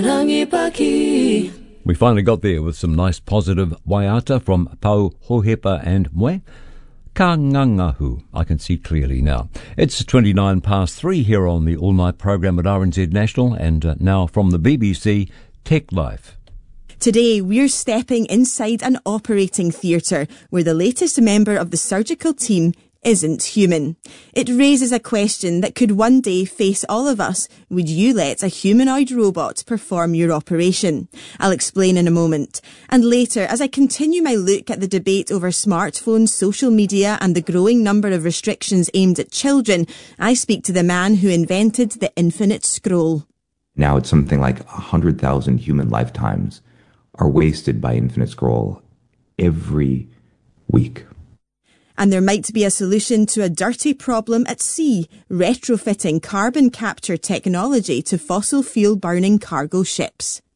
We finally got there with some nice positive waiata from Pau, Hohepa and Moe. Ka ngangahu, I can see clearly now. It's 3 here on the all-night program at RNZ National, and now from the BBC, Tech Life. Today, we're stepping inside an operating theatre where the latest member of the surgical team isn't human. It raises a question that could one day face all of us. Would you let a humanoid robot perform your operation? I'll explain in a moment. And later, as I continue my look at the debate over smartphones, social media and the growing number of restrictions aimed at children, I speak to the man who invented the infinite scroll. Now it's something like 100,000 human lifetimes are wasted by infinite scroll every week. And there might be a solution to a dirty problem at sea, retrofitting carbon capture technology to fossil fuel burning cargo ships.